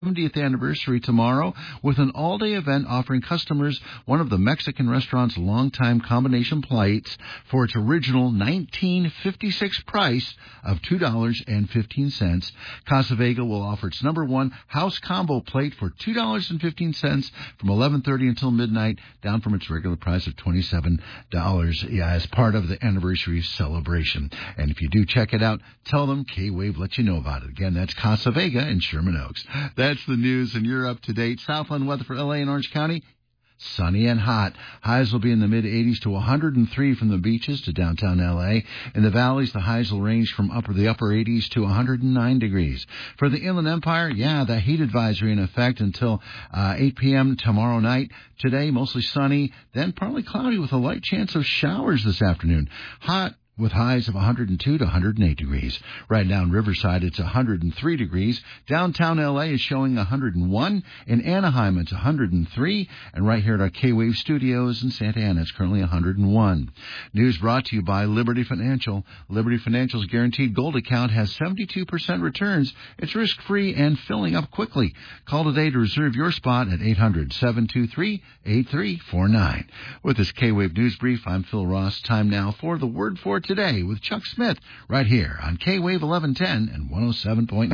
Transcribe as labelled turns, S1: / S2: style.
S1: 70th anniversary tomorrow with an all-day event offering customers one of the Mexican restaurant's longtime combination plates for its original 1956 price of $2.15. Casa Vega will offer its number one house combo plate for $2.15 from 11:30 until midnight, down from its regular price of $27 as part of the anniversary celebration. And if you do check it out, tell them K-Wave let you know about it. Again, that's Casa Vega in Sherman Oaks. That's the news, and you're up to date. Southland weather for L.A. and Orange County. Sunny and hot. Highs will be in the mid-80s to 103 from the beaches to downtown L.A. In the valleys, the highs will range from the upper 80s to 109 degrees. For the Inland Empire, that heat advisory in effect until 8 p.m. tomorrow night. Today, mostly sunny, then partly cloudy with a light chance of showers this afternoon. Hot with highs of 102 to 108 degrees. Right now in Riverside, it's 103 degrees. Downtown L.A. is showing 101. In Anaheim, it's 103. And right here at our K-Wave studios in Santa Ana, it's currently 101. News brought to you by Liberty Financial. Liberty Financial's guaranteed gold account has 72% returns. It's risk-free and filling up quickly. Call today to reserve your spot at 800-723-8349. With this K-Wave News Brief, I'm Phil Ross. Time now for the Word for Today with Chuck Smith right here on K-Wave 1110 and 107.9.